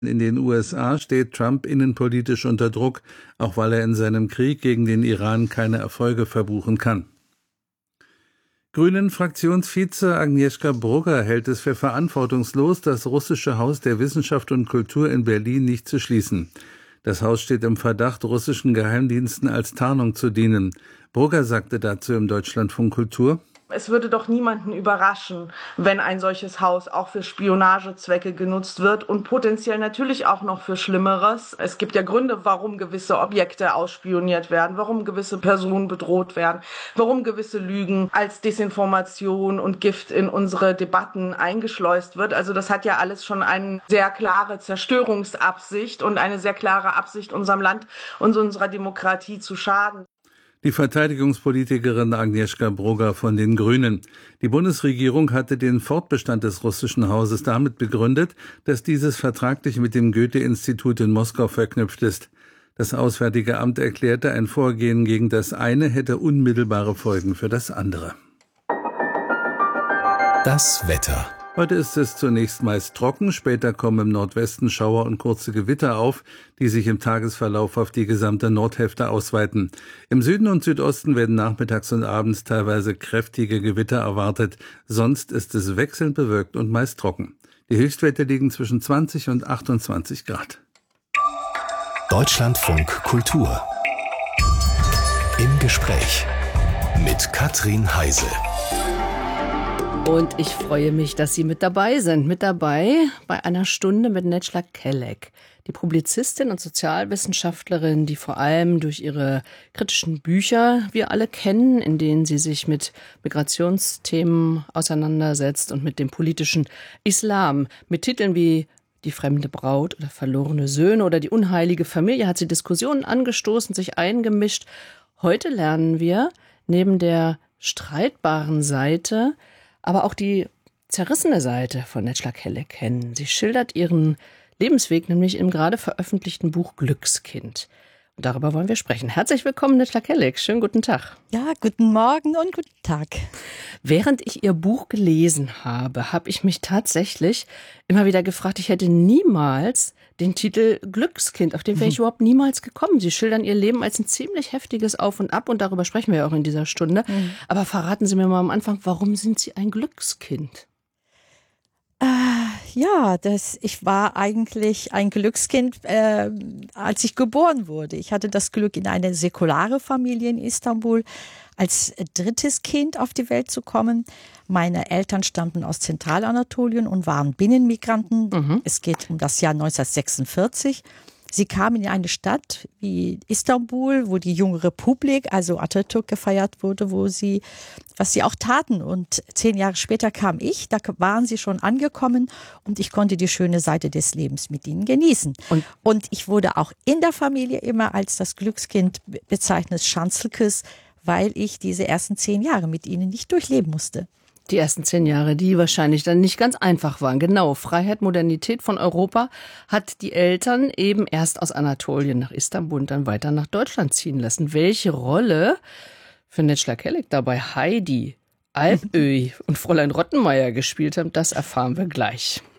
In den USA steht Trump innenpolitisch unter Druck, auch weil er in seinem Krieg gegen den Iran keine Erfolge verbuchen kann. Grünen-Fraktionsvize Agnieszka Brugger hält es für verantwortungslos, das russische Haus der Wissenschaft und Kultur in Berlin nicht zu schließen. Das Haus steht im Verdacht, russischen Geheimdiensten als Tarnung zu dienen. Brugger sagte dazu im Deutschlandfunk Kultur: Es würde doch niemanden überraschen, wenn ein solches Haus auch für Spionagezwecke genutzt wird und potenziell natürlich auch noch für Schlimmeres. Es gibt ja Gründe, warum gewisse Objekte ausspioniert werden, warum gewisse Personen bedroht werden, warum gewisse Lügen als Desinformation und Gift in unsere Debatten eingeschleust wird. Also das hat ja alles schon eine sehr klare Zerstörungsabsicht und eine sehr klare Absicht, unserem Land und unserer Demokratie zu schaden. Die Verteidigungspolitikerin Agnieszka Brugger von den Grünen. Die Bundesregierung hatte den Fortbestand des russischen Hauses damit begründet, dass dieses vertraglich mit dem Goethe-Institut in Moskau verknüpft ist. Das Auswärtige Amt erklärte, ein Vorgehen gegen das eine hätte unmittelbare Folgen für das andere. Das Wetter. Heute ist es zunächst meist trocken, später kommen im Nordwesten Schauer und kurze Gewitter auf, die sich im Tagesverlauf auf die gesamte Nordhälfte ausweiten. Im Süden und Südosten werden nachmittags und abends teilweise kräftige Gewitter erwartet, sonst ist es wechselnd bewölkt und meist trocken. Die Höchstwerte liegen zwischen 20 und 28 Grad. Deutschlandfunk Kultur. Im Gespräch mit Katrin Heise. Und ich freue mich, dass Sie mit dabei sind. Mit dabei bei einer Stunde mit Necla Kelek, die Publizistin und Sozialwissenschaftlerin, die vor allem durch ihre kritischen Bücher wir alle kennen, in denen sie sich mit Migrationsthemen auseinandersetzt und mit dem politischen Islam. Mit Titeln wie Die fremde Braut oder Verlorene Söhne oder Die unheilige Familie hat sie Diskussionen angestoßen, sich eingemischt. Heute lernen wir neben der streitbaren Seite aber auch die zerrissene Seite von Necla Kelek kennen. Sie schildert ihren Lebensweg nämlich im gerade veröffentlichten Buch Glückskind. Und darüber wollen wir sprechen. Herzlich willkommen, Necla Kelek. Schönen guten Tag. Ja, guten Morgen und guten Tag. Während ich Ihr Buch gelesen habe, habe ich mich tatsächlich immer wieder gefragt, ich hätte niemals den Titel Glückskind, auf den wäre ich überhaupt niemals gekommen. Sie schildern Ihr Leben als ein ziemlich heftiges Auf und Ab und darüber sprechen wir ja auch in dieser Stunde. Aber verraten Sie mir mal am Anfang, warum sind Sie ein Glückskind? Ja, ich war eigentlich ein Glückskind, als ich geboren wurde. Ich hatte das Glück, in eine säkulare Familie in Istanbul als drittes Kind auf die Welt zu kommen. Meine Eltern stammten aus Zentralanatolien und waren Binnenmigranten. Es geht um das Jahr 1946. Sie kamen in eine Stadt wie Istanbul, wo die junge Republik, also Atatürk, gefeiert wurde, was sie auch taten. Und 10 Jahre später kam ich, da waren sie schon angekommen und ich konnte die schöne Seite des Lebens mit ihnen genießen. Und ich wurde auch in der Familie immer als das Glückskind bezeichnet, Schanzelkes, weil ich diese ersten 10 Jahre mit ihnen nicht durchleben musste. Die ersten 10 Jahre, die wahrscheinlich dann nicht ganz einfach waren. Genau, Freiheit, Modernität von Europa hat die Eltern eben erst aus Anatolien nach Istanbul und dann weiter nach Deutschland ziehen lassen. Welche Rolle für Necla Kelek dabei Heidi, Alpöhi und Fräulein Rottenmeier gespielt haben, das erfahren wir gleich.